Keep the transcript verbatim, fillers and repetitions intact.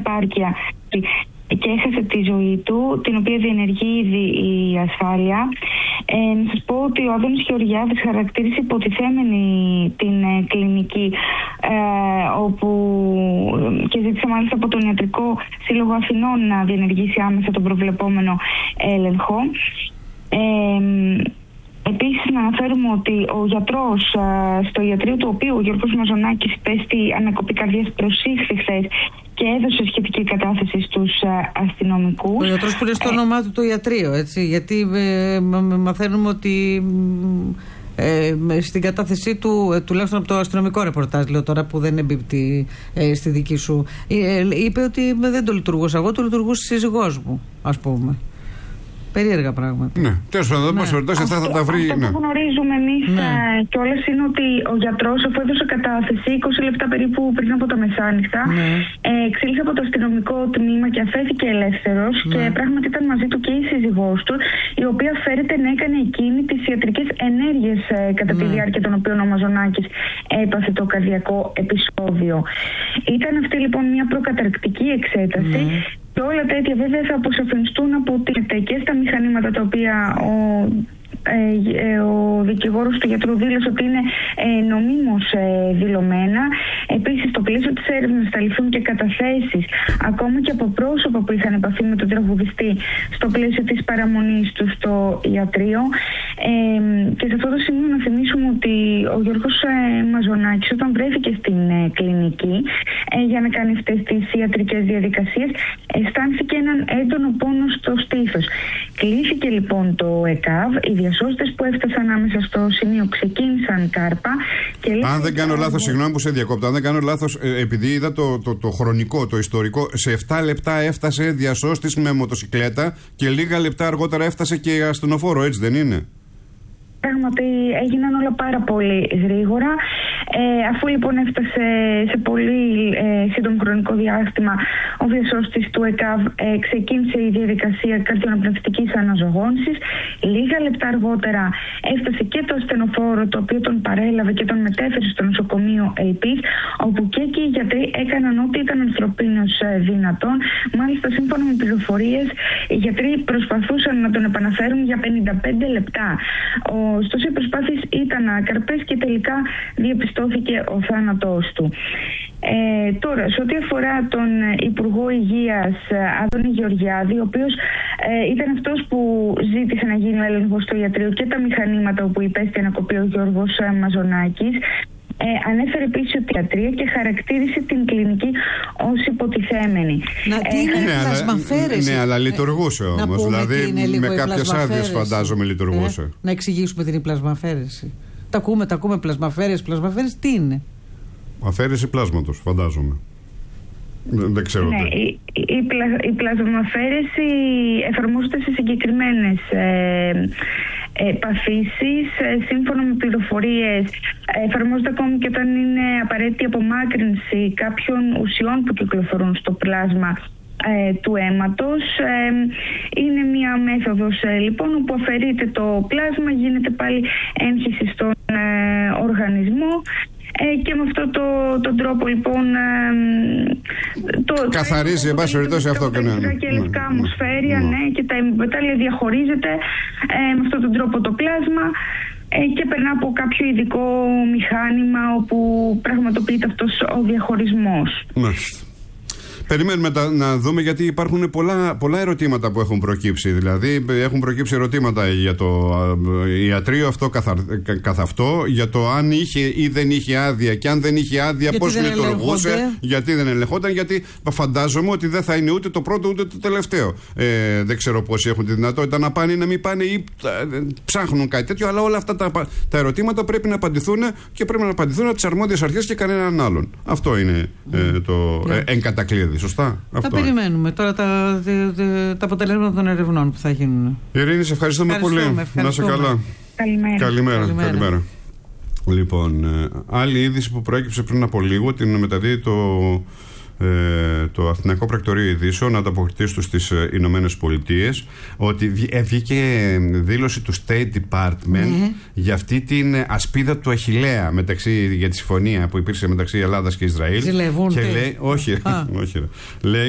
επάρκεια και έχασε τη ζωή του, την οποία διενεργεί ήδη η ασφάλεια. Ε, να σας πω ότι ο Άδωνης Γεωργιάδης χαρακτήρισε υποτιθέμενη την ε, κλινική, ε, όπου και ζήτησε μάλιστα από τον Ιατρικό Σύλλογο Αθηνών να διενεργήσει άμεσα τον προβλεπόμενο έλεγχο. Ε, Επίσης, να αναφέρουμε ότι ο γιατρός ε, στο ιατρείο του οποίου ο Γιώργος Μαζονάκης υπέστη ανακοπή καρδιάς προσήχθη χθες και έδωσε σχετική κατάθεση στους ε, αστυνομικούς. Ο γιατρός που είναι στο όνομά του το ιατρείο, έτσι, γιατί ε, μαθαίνουμε ότι ε, στην κατάθεσή του, ε, τουλάχιστον από το αστυνομικό ρεπορτάζ, λέω τώρα που δεν εμπίπτει ε, στη δική σου, ε, είπε ότι ε, δεν το λειτουργούσα εγώ, το λειτουργούσε η σύζυγός μου, ας πούμε. Περίεργα πράγματα. Ναι, τέλος πάντων, δεν μας ρωτήσει, αυτά θα τα βρει. Αυτό ναι. που γνωρίζουμε εμείς ναι. κιόλας είναι ότι ο γιατρός, αφού έδωσε κατάθεση είκοσι λεπτά περίπου πριν από τα μεσάνυχτα, ναι. ε, εξήλθε από το αστυνομικό τμήμα και αφέθηκε ελεύθερος ναι. και πράγματι ήταν μαζί του και η σύζυγός του, η οποία φέρεται να έκανε εκείνη τις ιατρικές ενέργειες ε, κατά ναι. τη διάρκεια των οποίων ο Μαζονάκης έπαθε το καρδιακό επεισόδιο. Ήταν αυτή λοιπόν μια προκαταρκτική εξέταση. Ναι. Και όλα τα αίτια βέβαια θα αποσαφινιστούν από την και στα μηχανήματα τα οποία ο, ε, ο δικηγόρος του γιατρού δήλωσε ότι είναι ε, νομίμως ε, δηλωμένα. Επίσης, στο πλαίσιο της έρευνας θα ληφθούν και καταθέσεις ακόμα και από πρόσωπα που είχαν επαφή με τον τραγουδιστή στο πλαίσιο της παραμονής του στο ιατρείο. Ε, και σε αυτό το σημείο να θυμίσουμε ότι ο Γιώργος ε, Μαζονάκης, όταν βρέθηκε στην ε, κλινική ε, για να κάνει αυτές τις ιατρικές διαδικασίες, αισθάνθηκε έναν έντονο πόνο στο στήθος. Κλείθηκε λοιπόν το ΕΚΑΒ, οι διασώστες που έφτασαν άμεσα στο σημείο ξεκίνησαν κάρπα. Και αν δεν κάνω λάθος, συγγνώμη που σε διακόπτω, αν δεν κάνω λάθος, ε, επειδή είδα το, το, το χρονικό, το ιστορικό, σε επτά λεπτά έφτασε διασώστης με μοτοσικλέτα και λίγα λεπτά αργότερα έφτασε και ασθενοφόρο, έτσι δεν είναι? Πράγματι έγιναν όλα πάρα πολύ γρήγορα. Ε, αφού λοιπόν έφτασε σε πολύ ε, σύντομο χρονικό διάστημα ο διασώστης του ΕΚΑΒ, ε, ξεκίνησε η διαδικασία καρδιοαναπνευστικής αναζωογόνησης. Λίγα λεπτά αργότερα έφτασε και το ασθενοφόρο, το οποίο τον παρέλαβε και τον μετέφερε στο νοσοκομείο Ελπής, όπου και εκεί οι γιατροί έκαναν ό,τι ήταν ανθρωπίνως ε, δυνατόν. Μάλιστα, σύμφωνα με πληροφορίες, οι γιατροί προσπαθούσαν να τον επαναφέρουν για πενήντα πέντε λεπτά. Ωστόσο, οι προσπάθειες ήταν άκαρπες και τελικά διαπιστώθηκε ο θάνατός του. Ε, τώρα, σε ό,τι αφορά τον Υπουργό Υγείας Άδωνη Γεωργιάδη, ο οποίος ε, ήταν αυτός που ζήτησε να γίνει ο έλεγχος στο ιατρείο και τα μηχανήματα όπου υπέστη ανακοπή ο Γιώργος Μαζονάκης, Ε, ανέφερε επίσης ότι ιατρία και χαρακτήρισε την κλινική ως υποτιθέμενη. Να τι είναι ε, η πλασμαφαίρεση. Ναι, αλλά λειτουργούσε όμως. Δηλαδή με κάποιες άδειες φαντάζομαι λειτουργούσε. Ε, να εξηγήσουμε την πλασμαφαίρεση. Τα ακούμε, τα ακούμε πλασμαφέρες, πλασμαφέρες, τι είναι? Αφαίρεση πλάσματος, φαντάζομαι. Δεν, δεν ξέρω. Ναι, η, η, πλα, η πλασμαφέρεση εφαρμόζεται σε συγκεκριμένες ε, ε, παθήσεις. Ε, σύμφωνα με πληροφορίες, εφαρμόζεται ακόμη και όταν είναι απαραίτητη απομάκρυνση κάποιων ουσιών που κυκλοφορούν στο πλάσμα ε, του αίματος. Ε, είναι μια μέθοδος ε, λοιπόν όπου αφαιρείται το πλάσμα, γίνεται πάλι έγχυση στον ε, οργανισμό. Ε, και με αυτόν το, τον τρόπο λοιπόν ε, το, καθαρίζει εν πάση περιπτώσει αυτό και ναι. Και λευκά ατμοσφαίρια, ναι. ναι, και τα μετάλλια διαχωρίζεται ε, με αυτόν τον τρόπο το πλάσμα ε, και περνά από κάποιο ειδικό μηχάνημα όπου πραγματοποιείται αυτός ο διαχωρισμός. Μάλιστα. Περιμένουμε να δούμε, γιατί υπάρχουν πολλά, πολλά ερωτήματα που έχουν προκύψει. Δηλαδή, έχουν προκύψει ερωτήματα για το ιατρείο αυτό καθ' αυτό, για το αν είχε ή δεν είχε άδεια, και αν δεν είχε άδεια, πώς λειτουργούσε, ελεγχόνται. Γιατί δεν ελεγχόταν, γιατί φαντάζομαι ότι δεν θα είναι ούτε το πρώτο ούτε το τελευταίο. Ε, δεν ξέρω πόσοι έχουν τη δυνατότητα να πάνε ή να μην πάνε ή ψάχνουν κάτι τέτοιο, αλλά όλα αυτά τα, τα ερωτήματα πρέπει να απαντηθούν και πρέπει να απαντηθούν από τις αρμόδιες αρχές και κανέναν άλλον. Αυτό είναι mm. ε, το yeah. ε, εν κατακλείδη. Σωστά. Θα αυτό περιμένουμε είναι. Τώρα τα, τα, τα, τα αποτελέσματα των ερευνών που θα γίνουν. Ειρήνη, σε ευχαριστούμε, ευχαριστούμε πολύ. Ευχαριστούμε. Να είσαι καλά. Καλημέρα. Καλημέρα. Καλημέρα. Καλημέρα. Λοιπόν, ε, άλλη είδηση που προέκυψε πριν από λίγο, την μεταδίδει το, ε, το Αθηναϊκό Πρακτορείο Ειδήσεων, ανταποκριτής του στις Ηνωμένες Πολιτείες, ότι βγήκε δήλωση του State Department mm-hmm. για αυτή την ασπίδα του Αχιλλέα μεταξύ, για τη συμφωνία που υπήρξε μεταξύ Ελλάδας και Ισραήλ. Ζηλεύουν. Και λέει, όχι, όχι, λέει